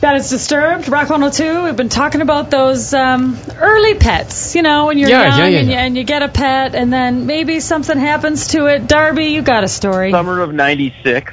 That is Disturbed, Rock 102. We've been talking about those early pets, when you're young and you get a pet and then maybe something happens to it. Darby, you got a story. Summer of '96,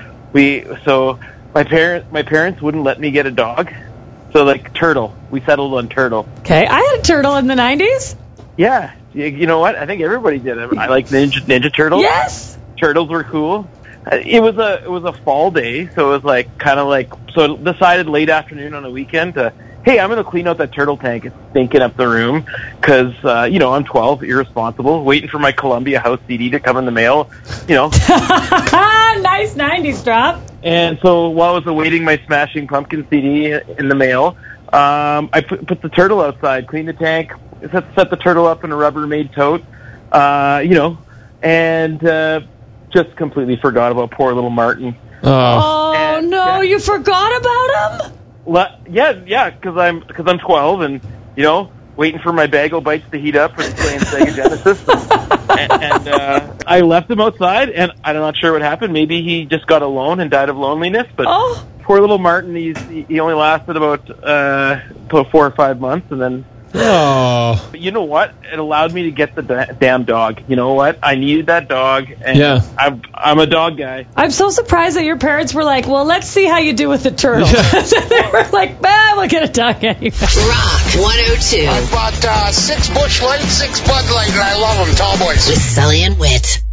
my parents wouldn't let me get a dog. So Turtle, we settled on Turtle. Okay, I had a turtle in the 90s. Yeah, you know what? I think everybody did. I like Ninja Turtles. Yes, turtles were cool. It was a fall day, so it was so decided late afternoon on a weekend to, hey, I'm going to clean out that turtle tank. It's stinking up the room because, I'm 12, irresponsible, waiting for my Columbia House CD to come in the mail, Nice 90s drop. And so while I was awaiting my Smashing Pumpkins CD in the mail, I put the turtle outside, cleaned the tank, set the turtle up in a Rubbermaid tote, and just completely forgot about poor little Martin. Oh, no, you forgot about him? Yeah, because I'm 12 and, waiting for my Bagel Bites to heat up and playing Sega Genesis. and I left him outside, and I'm not sure what happened. Maybe he just got alone and died of loneliness, but poor little Martin, he only lasted about 4 or 5 months, and then... Oh. But you know what? It allowed me to get the damn dog. You know what? I needed that dog, and I'm a dog guy. I'm so surprised that your parents were like, well, let's see how you do with the turtle. So they were like, we'll get a dog anyway. Rock 102. I bought 6 Busch Light, 6 Bud Light, and I love them, tall boys. With Sully and Whit.